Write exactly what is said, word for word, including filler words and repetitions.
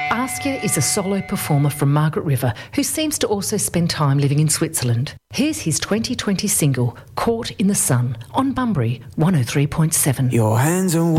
Askia is a solo performer from Margaret River who seems to also spend time living in Switzerland. Here's his twenty twenty single, Caught in the Sun, on Bunbury one oh three point seven. Your hands are